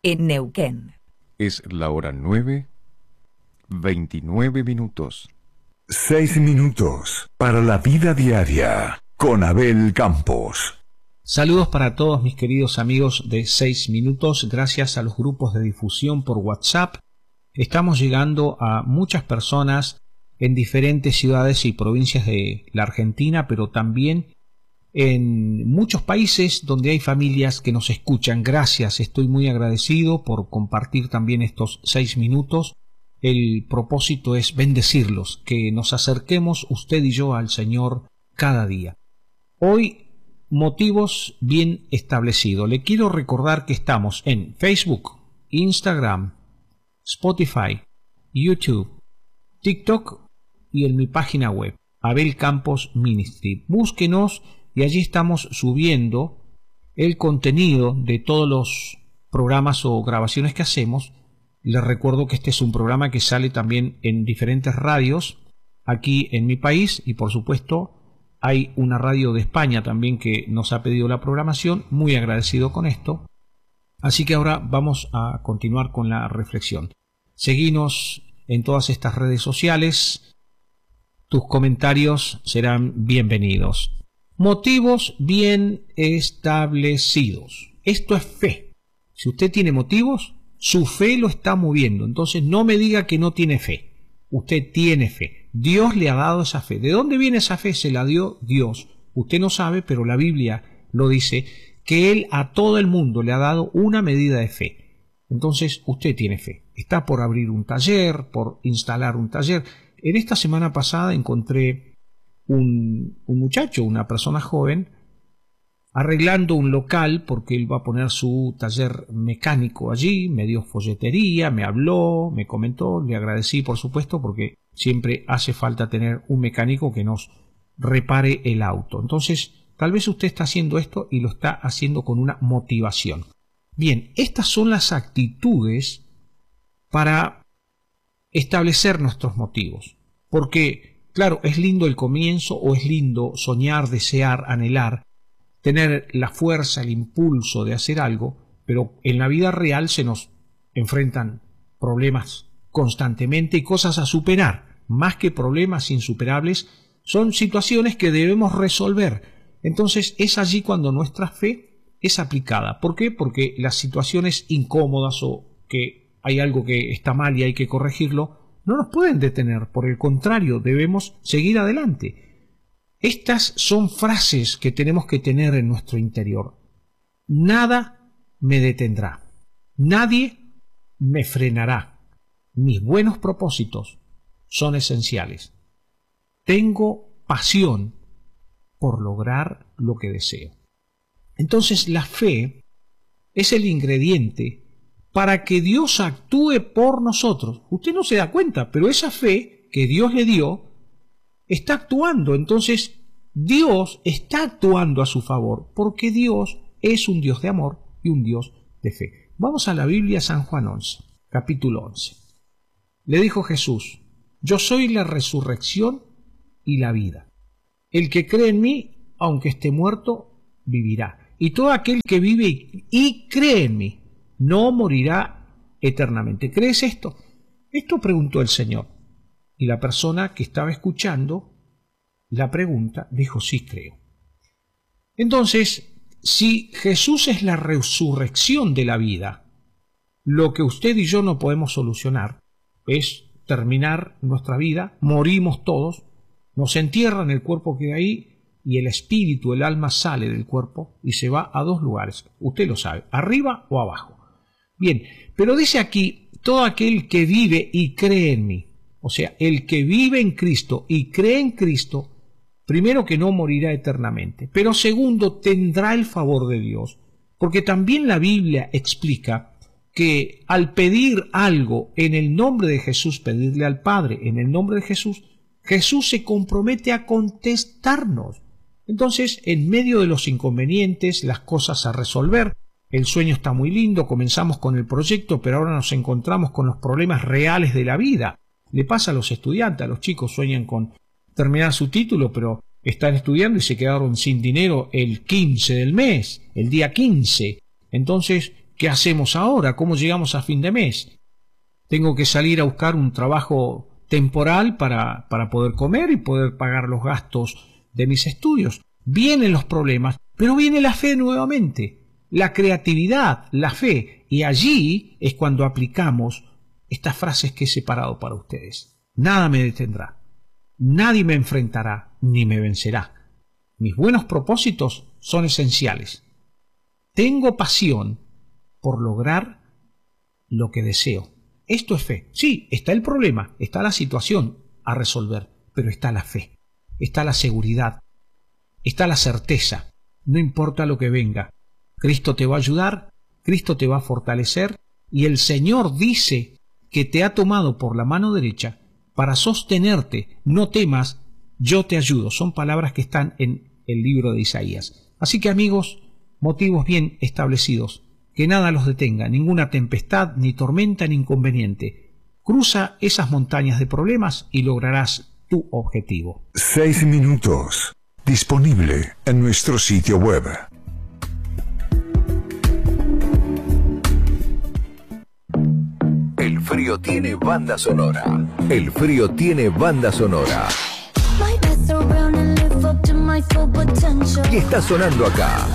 en Neuquén. Es la hora 9:29. 6 minutos para la vida diaria con Abel Campos. Saludos para todos mis queridos amigos de 6 minutos. Gracias a los grupos de difusión por WhatsApp, estamos llegando a muchas personas en diferentes ciudades y provincias de la Argentina, pero también en muchos países donde hay familias que nos escuchan. Gracias, estoy muy agradecido por compartir también estos 6 minutos. El propósito es bendecirlos, que nos acerquemos usted y yo al Señor cada día. Hoy, motivos bien establecidos. Le quiero recordar que estamos en Facebook, Instagram, Spotify, YouTube, TikTok y en mi página web, Abel Campos Ministry. Búsquenos y allí estamos subiendo el contenido de todos los programas o grabaciones que hacemos. Les recuerdo que este es un programa que sale también en diferentes radios aquí en mi país y por supuesto hay una radio de España también que nos ha pedido la programación. Muy agradecido con esto. Así que ahora vamos a continuar con la reflexión. Seguinos en todas estas redes sociales. Tus comentarios serán bienvenidos. Motivos bien establecidos. Esto es fe. Si usted tiene motivos, su fe lo está moviendo. Entonces no me diga que no tiene fe. Usted tiene fe. Dios le ha dado esa fe. ¿De dónde viene esa fe? Se la dio Dios. Usted no sabe, pero la Biblia lo dice, que Él a todo el mundo le ha dado una medida de fe. Entonces usted tiene fe. Está por abrir un taller, por instalar un taller. En esta semana pasada encontré un muchacho, una persona joven, arreglando un local porque él va a poner su taller mecánico allí. Me dio folletería, me habló, me comentó, le agradecí por supuesto porque siempre hace falta tener un mecánico que nos repare el auto. Entonces, tal vez usted está haciendo esto y lo está haciendo con una motivación. Bien, estas son las actitudes para establecer nuestros motivos. Porque, claro, es lindo el comienzo o es lindo soñar, desear, anhelar, tener la fuerza, el impulso de hacer algo, pero en la vida real se nos enfrentan problemas constantemente y cosas a superar. Más que problemas insuperables, son situaciones que debemos resolver. Entonces es allí cuando nuestra fe es aplicada. ¿Por qué? Porque las situaciones incómodas o que hay algo que está mal y hay que corregirlo, no nos pueden detener. Por el contrario, debemos seguir adelante. Estas son frases que tenemos que tener en nuestro interior. Nada me detendrá. Nadie me frenará. Mis buenos propósitos son esenciales. Tengo pasión por lograr lo que deseo. Entonces la fe es el ingrediente para que Dios actúe por nosotros. Usted no se da cuenta, pero esa fe que Dios le dio está actuando. Entonces Dios está actuando a su favor, porque Dios es un Dios de amor y un Dios de fe. Vamos a la Biblia, San Juan 11, capítulo 11. Le dijo Jesús: yo soy la resurrección y la vida. El que cree en mí, aunque esté muerto, vivirá. Y todo aquel que vive y cree en mí, no morirá eternamente. ¿Crees esto? Esto preguntó el Señor. Y la persona que estaba escuchando la pregunta dijo: sí, creo. Entonces, si Jesús es la resurrección de la vida, lo que usted y yo no podemos solucionar es terminar nuestra vida, morimos todos, nos entierran, el cuerpo queda ahí y el espíritu, el alma sale del cuerpo y se va a dos lugares. Usted lo sabe, arriba o abajo. Bien, pero dice aquí: todo aquel que vive y cree en mí. O sea, el que vive en Cristo y cree en Cristo, primero que no morirá eternamente, pero segundo tendrá el favor de Dios, porque también la Biblia explica que al pedir algo en el nombre de Jesús, pedirle al Padre en el nombre de Jesús, Jesús se compromete a contestarnos. Entonces, en medio de los inconvenientes, las cosas a resolver, el sueño está muy lindo, comenzamos con el proyecto, pero ahora nos encontramos con los problemas reales de la vida. Le pasa a los estudiantes, a los chicos sueñan con terminar su título, pero están estudiando y se quedaron sin dinero el 15 del mes, el día 15. Entonces, ¿Qué hacemos ahora? ¿Cómo llegamos a fin de mes? Tengo que salir a buscar un trabajo temporal para poder comer y poder pagar los gastos de mis estudios. Vienen los problemas, pero viene la fe nuevamente, la creatividad, la fe, y allí es cuando aplicamos estas frases que he separado para ustedes. Nada me detendrá, nadie me enfrentará ni me vencerá. Mis buenos propósitos son esenciales. Tengo pasión por lograr lo que deseo. Esto es fe. Sí, está el problema, está la situación a resolver, pero está la fe, está la seguridad, está la certeza. No importa lo que venga, Cristo te va a ayudar, Cristo te va a fortalecer, y el Señor dice que te ha tomado por la mano derecha para sostenerte. No temas, yo te ayudo. Son palabras que están en el libro de Isaías. Así que, amigos, motivos bien establecidos, que nada los detenga, ninguna tempestad, ni tormenta, ni inconveniente. Cruza esas montañas de problemas y lograrás tu objetivo. 6 minutos. Disponible en nuestro sitio web. El frío tiene banda sonora. El frío tiene banda sonora. Y está sonando acá.